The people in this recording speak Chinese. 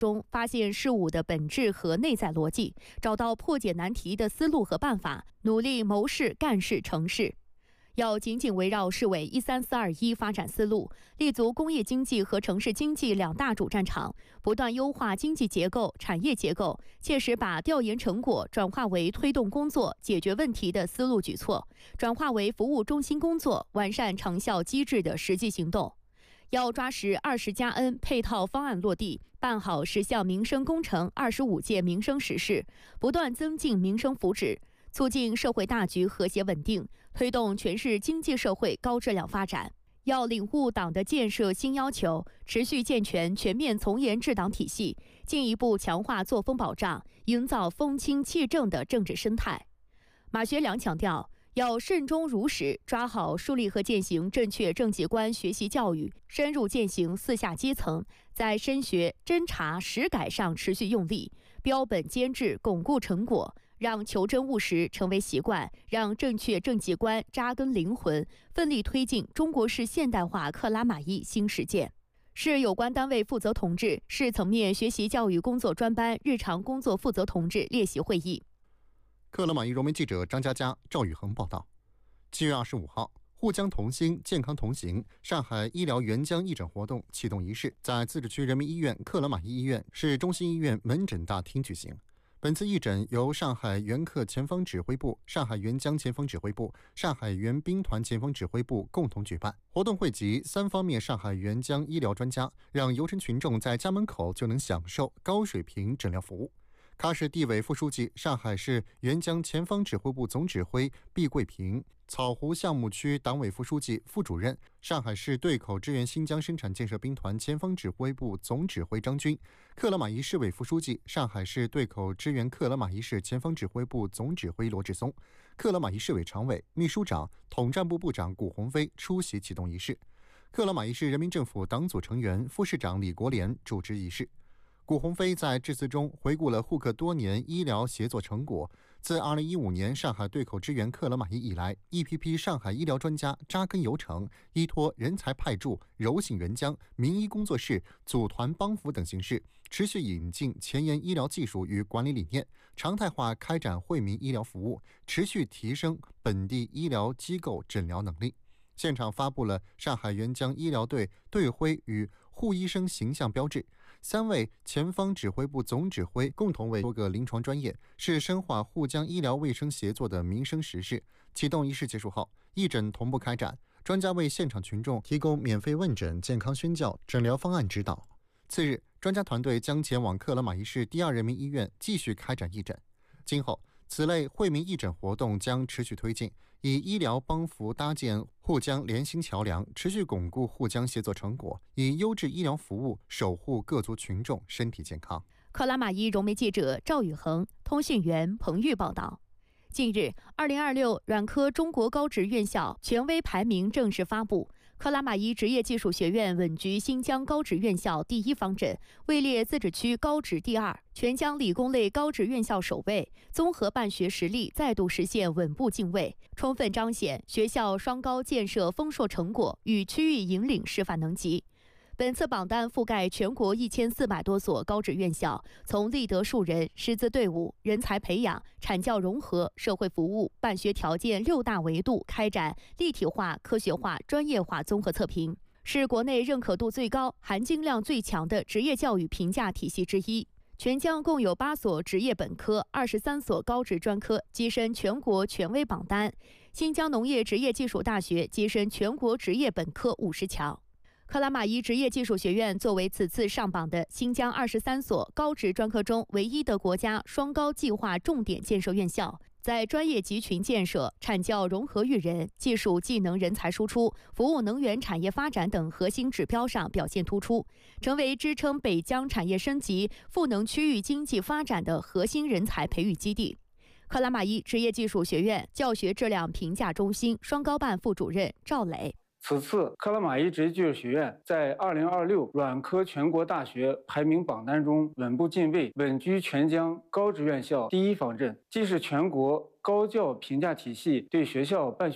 中发现事物的本质和内在逻辑，找到破解难题的思路和办法，努力谋事、干事、成事。要紧紧围绕市委13421发展思路，立足工业经济和城市经济两大主战场，不断优化经济结构、产业结构，切实把调研成果转化为推动工作、解决问题的思路举措，转化为服务中心工作、完善长效机制的实际行动。要抓实20+N 配套方案落地，办好10项民生工程、25届民生实事，不断增进民生福祉，促进社会大局和谐稳定，推动全市经济社会高质量发展。要领悟党的建设新要求，持续健全全面从严治党体系，进一步强化作风保障，营造风清气正的政治生态。马学良强调，要慎终如始，抓好树立和践行正确政绩观学习教育，深入践行四下基层，在深学、侦查、实改上持续用力，标本兼治，巩固成果，让求真务实成为习惯，让正确政绩观扎根灵魂，奋力推进中国式现代化克拉玛依新实践。市有关单位负责同志、市层面学习教育工作专班日常工作负责同志列席会议。 克拉玛依融媒记者张佳佳、赵宇恒报道。7月25号，沪江同心、健康同行上海医疗援疆义诊活动启动仪式在自治区人民医院克拉玛依医院市中心医院门诊大厅举行。本次义诊由上海援客前方指挥部、上海援疆前方指挥部、上海援兵团前方指挥部共同举办。活动汇集3方面上海援疆医疗专家，让游城群众在家门口就能享受高水平诊疗服务。喀什地委副书记、上海市援疆前方指挥部总指挥毕桂平，草湖项目区党委副书记、副主任，上海市对口支援新疆生产建设兵团前方指挥部总指挥张军，克拉玛依市委副书记、上海市对口支援克拉玛依市前方指挥部总指挥罗志松，克拉玛依市委常委、秘书长、统战部部长谷鸿飞出席启动仪式。克拉玛依市人民政府党组成员、副市长李国莲主持仪式。谷鸿飞在致辞中回顾了沪克多年医疗协作成果。自2015年上海对口支援克拉玛依以来，一批批上海医疗专家扎根游城，依托人才派驻、柔性援疆、民医工作室、组团帮扶等形式，持续引进前沿医疗技术与管理理念，常态化开展惠民医疗服务，持续提升本地医疗机构诊疗能力。现场发布了上海援疆医疗队队徽与护医生形象标志。3位前方指挥部总指挥共同为多个临床专业，是深化沪江医疗卫生协作的民生实事。启动仪式结束后，义诊同步开展，专家为现场群众提供免费问诊、健康宣教、诊疗方案指导。次日，专家团队将前往克拉玛依市第2人民医院继续开展义诊。今后此类惠民义诊活动将持续推进，以医疗帮扶搭建沪江联心桥梁，持续巩固沪江协作成果，以优质医疗服务守护各族群众身体健康。 克拉玛依融媒记者赵宇恒、通讯员彭玉报道。近日，2026软科中国高职院校权威排名正式发布，克拉玛依职业技术学院稳居新疆高职院校第1方阵，位列自治区高职第2，全疆理工类高职院校首位，综合办学实力再度实现稳步进位，充分彰显学校双高建设丰硕成果与区域引领示范能级。本次榜单覆盖全国1400多所高职院校，从立德树人、师资队伍、人才培养、产教融合、社会服务、办学条件6大维度开展立体化、科学化、专业化综合测评，是国内认可度最高、含金量最强的职业教育评价体系之一。全疆共有8所职业本科、23所高职专科跻身全国权威榜单，新疆农业职业技术大学跻身全国职业本科50强。克拉玛依职业技术学院作为此次上榜的新疆23所高职专科中唯一的国家双高计划重点建设院校，在专业集群建设、产教融合育人、技术技能人才输出、服务能源产业发展等核心指标上表现突出，成为支撑北疆产业升级、赋能区域经济发展的核心人才培育基地。克拉玛依职业技术学院教学质量评价中心双高办副主任赵磊。 此次克拉玛依职业技术学院在2026软科全国大学排名榜单中稳步进位，稳居全疆高职院校第1方阵，既是全国高教评价体系对学校办学